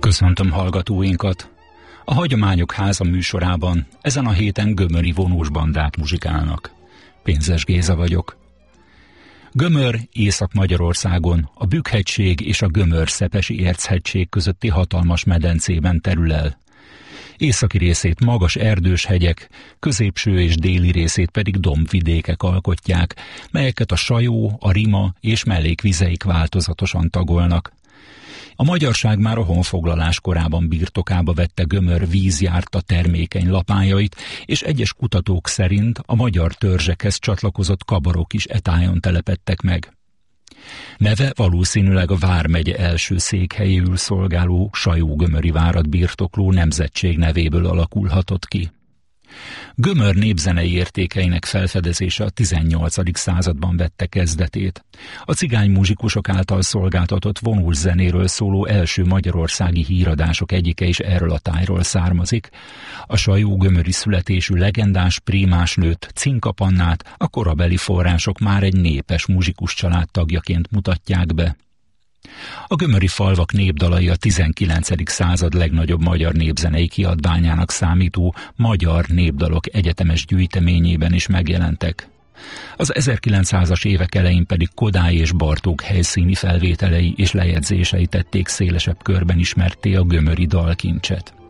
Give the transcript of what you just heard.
Köszöntöm hallgatóinkat! A Hagyományok Háza műsorában ezen a héten gömöri vonós bandák muzsikálnak. Pénzes Géza vagyok. Gömör Észak-Magyarországon, a Bükk-hegység és a Gömör-Szepesi Érchegység közötti hatalmas medencében terül el. Északi részét magas erdős hegyek, középső és déli részét pedig dombvidékek alkotják, melyeket a Sajó, a Rima és mellékvizeik változatosan tagolnak. A magyarság már a honfoglalás korában birtokába vette Gömör vízjárta termékeny lapájait, és egyes kutatók szerint a magyar törzsekhez csatlakozott kabarok is e tájon telepedtek meg. Neve valószínűleg a vármegye első székhelyéül szolgáló Sajó-gömöri várat birtokló nemzetség nevéből alakulhatott ki. Gömör népzenei értékeinek felfedezése a 18. században vette kezdetét. A cigány muzsikusok által szolgáltatott vonós zenéről szóló első magyarországi híradások egyike is erről a tájról származik. A sajó-gömöri születésű legendás prímásnőt, Cinkapannát a korabeli források már egy népes muzsikus család tagjaként mutatják be. A gömöri falvak népdalai a 19. század legnagyobb magyar népzenei kiadványának számító Magyar Népdalok egyetemes gyűjteményében is megjelentek. Az 1900-as évek elején pedig Kodály és Bartók helyszíni felvételei és lejegyzései tették szélesebb körben ismertté a gömöri dalkincset.